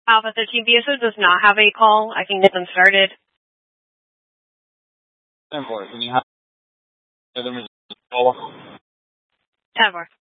Alpha 13 BSO does not have a call. I can get them started. 10-4, can you have them as a call? 10-4.